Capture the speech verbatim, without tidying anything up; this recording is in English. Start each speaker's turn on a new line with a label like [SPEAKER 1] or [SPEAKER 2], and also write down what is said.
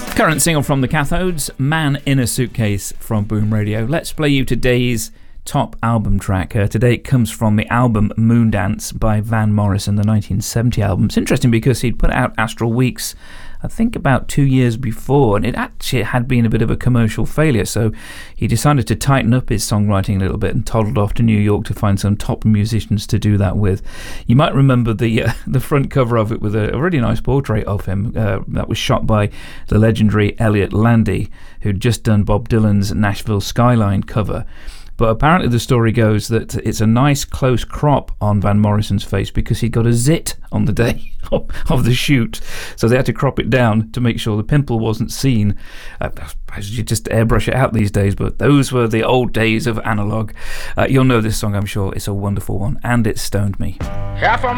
[SPEAKER 1] Current single from the Cathodes, Man in a Suitcase from Boom Radio. Let's play you today's top album track. Uh, today it comes from the album Moondance by Van Morrison, the nineteen seventy album. It's interesting because he'd put out Astral Weeks, I think about two years before, and it actually had been a bit of a commercial failure, so he decided to tighten up his songwriting a little bit and toddled off to New York to find some top musicians to do that with. You might remember the uh, the front cover of it with a, a really nice portrait of him uh, that was shot by the legendary Elliot Landy, who'd just done Bob Dylan's Nashville Skyline cover. But apparently the story goes that it's a nice close crop on Van Morrison's face because he got a zit on the day of the shoot. So they had to crop it down to make sure the pimple wasn't seen. Uh, you just airbrush it out these days, but those were the old days of analog. Uh, you'll know this song, I'm sure. It's a wonderful one, and it stoned me.
[SPEAKER 2] Half a